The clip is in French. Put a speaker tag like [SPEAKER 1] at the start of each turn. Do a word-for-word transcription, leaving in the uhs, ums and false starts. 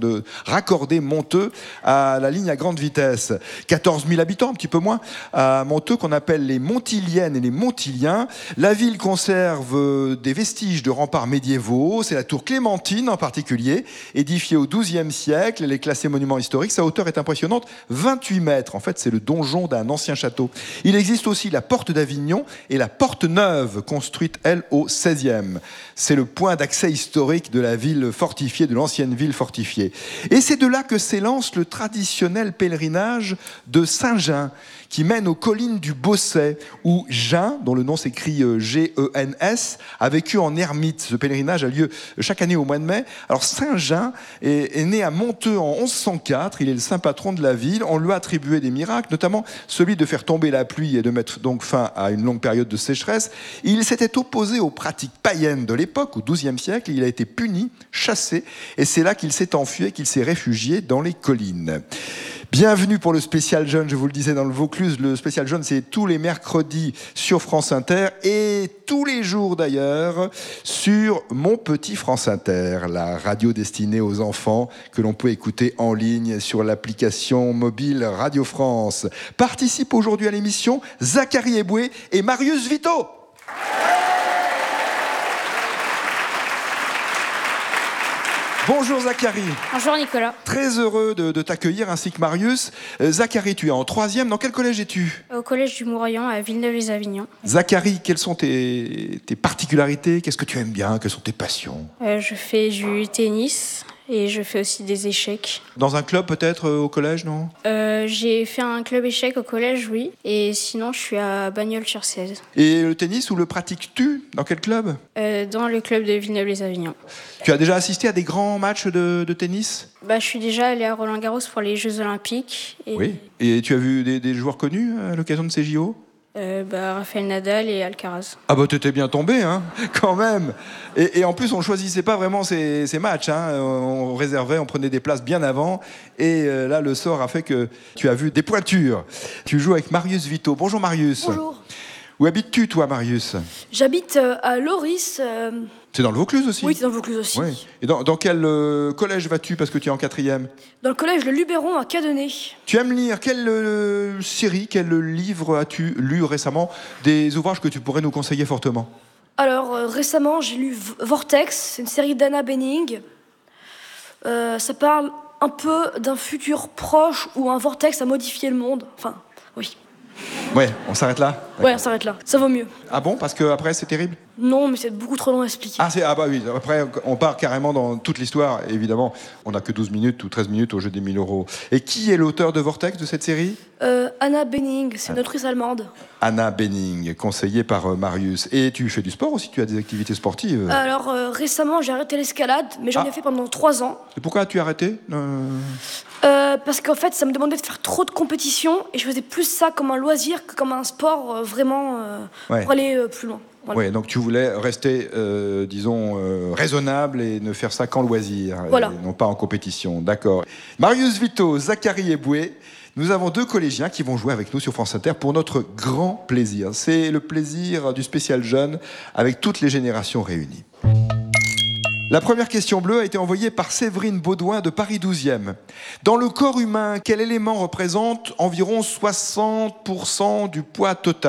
[SPEAKER 1] de raccorder Monteux à la ligne à grande vitesse. quatorze mille habitants, un petit peu moins, à Monteux, qu'on appelle les Montiliennes et les Montiliens. La ville conserve des vestiges de remparts médiévaux. C'est la tour Clémentine en particulier, édifiée au douzième siècle. Elle est classée monument historique. Sa hauteur est impressionnante, vingt-huit mètres. En fait, c'est le donjon d'un ancien château. Il existe aussi la porte d'Avignon et la porte neuve, construite, elle, au seizième. C'est le point d'accès historique de la ville fortifiée, de l'ancienne ville fortifiée. Et c'est de là que s'élance le traditionnel pèlerinage de Saint-Jean, qui mène aux collines du Bosset, où Jean, dont le nom s'écrit G E N S, a vécu en ermite. Ce pèlerinage a lieu chaque année au mois de mai. Alors Saint-Jean est, est né à Monteux en onze cent quatre, il est le saint patron de la ville. On lui a attribué des miracles, notamment celui de faire tomber la pluie et de mettre donc fin à une longue période de sécheresse. Il s'était opposé aux pratiques païennes de l'époque, au douzième siècle. Il a été puni, chassé, et c'est là qu'il s'est enfui et qu'il s'est réfugié dans les collines. Bienvenue pour le spécial jeune, je vous le disais dans le Vaucluse, le spécial jeune c'est tous les mercredis sur France Inter et tous les jours d'ailleurs sur Mon Petit France Inter, la radio destinée aux enfants que l'on peut écouter en ligne sur l'application mobile Radio France. Participent aujourd'hui à l'émission Zachary Eboué et Marius Vito. Bonjour Zachary.
[SPEAKER 2] Bonjour Nicolas.
[SPEAKER 1] Très heureux de, de t'accueillir ainsi que Marius. Euh, Zachary, tu es en troisième. Dans quel collège es-tu ?
[SPEAKER 2] Au collège du Mouraillan à Villeneuve-les-Avignon.
[SPEAKER 1] Zachary, quelles sont tes, tes particularités ? Qu'est-ce que tu aimes bien ? Quelles sont tes passions ?
[SPEAKER 2] euh, Je fais du tennis et je fais aussi des échecs.
[SPEAKER 1] Dans un club peut-être euh, au collège, non ?
[SPEAKER 2] euh, J'ai fait un club échecs au collège, oui. Et sinon, je suis à Bagnols-sur-Cèze.
[SPEAKER 1] Et le tennis, où le pratiques-tu ? Dans quel club ?
[SPEAKER 2] euh, Dans le club de Villeneuve-les-Avignon.
[SPEAKER 1] Tu as déjà assisté à des grands matchs de, de tennis ?
[SPEAKER 2] Bah, je suis déjà allée à Roland-Garros pour les Jeux Olympiques. Et,
[SPEAKER 1] Oui. Et tu as vu des, des joueurs connus à l'occasion de ces J O ?
[SPEAKER 2] euh, bah, Rafael Nadal et Alcaraz.
[SPEAKER 1] Ah bah t'étais bien tombé, hein, quand même. Et, et en plus, on ne choisissait pas vraiment ces, ces matchs. Hein. On réservait, on prenait des places bien avant. Et euh, là, le sort a fait que tu as vu des pointures. Tu joues avec Marius Vito. Bonjour Marius.
[SPEAKER 3] Bonjour.
[SPEAKER 1] Où habites-tu, toi, Marius ?
[SPEAKER 3] J'habite euh, à Loris. euh,
[SPEAKER 1] C'est dans le Vaucluse aussi ?
[SPEAKER 3] Oui, c'est dans le Vaucluse aussi.
[SPEAKER 1] Ouais. Et dans, dans quel euh, collège vas-tu, parce que tu es en quatrième ?
[SPEAKER 3] Dans le collège Le Luberon à Cadenet.
[SPEAKER 1] Tu aimes lire. Quelle euh, série, quel livre as-tu lu récemment ? Des ouvrages que tu pourrais nous conseiller fortement ?
[SPEAKER 3] Alors, euh, récemment, j'ai lu V- Vortex. C'est une série d'Anna Bening. Euh, ça parle un peu d'un futur proche où un vortex a modifié le monde. Enfin, oui.
[SPEAKER 1] Ouais, on s'arrête là ?
[SPEAKER 3] Ouais, on s'arrête là. Ça vaut mieux.
[SPEAKER 1] Ah bon ? Parce qu'après, c'est terrible ?
[SPEAKER 3] Non, mais c'est beaucoup trop long à expliquer.
[SPEAKER 1] Ah, c'est, ah bah oui, après on part carrément dans toute l'histoire, évidemment. On n'a que douze minutes ou treize minutes au jeu des mille euros. Et qui est l'auteur de Vortex, de cette série ?
[SPEAKER 3] Euh, Anna Bening, c'est une autrice allemande.
[SPEAKER 1] Anna Bening, conseillée par euh, Marius. Et tu fais du sport aussi, tu as des activités sportives.
[SPEAKER 3] Alors, euh, récemment, j'ai arrêté l'escalade, mais j'en
[SPEAKER 1] Ah.
[SPEAKER 3] ai fait pendant trois ans.
[SPEAKER 1] Et pourquoi as-tu arrêté ? Euh,
[SPEAKER 3] Euh, parce qu'en fait, ça me demandait de faire trop de compétitions et je faisais plus ça comme un loisir que comme un sport euh, vraiment euh,
[SPEAKER 1] Ouais.
[SPEAKER 3] pour aller euh, plus loin. Voilà.
[SPEAKER 1] Ouais, donc tu voulais rester, euh, disons, euh, raisonnable et ne faire ça qu'en loisir,
[SPEAKER 3] Voilà.
[SPEAKER 1] et non pas en compétition. D'accord. Marius Vito, Zachary Eboué, nous avons deux collégiens qui vont jouer avec nous sur France Inter pour notre grand plaisir. C'est le plaisir du spécial jeune avec toutes les générations réunies. La première question bleue a été envoyée par Séverine Baudouin de Paris douzième. Dans le corps humain, quel élément représente environ soixante pour cent du poids total ?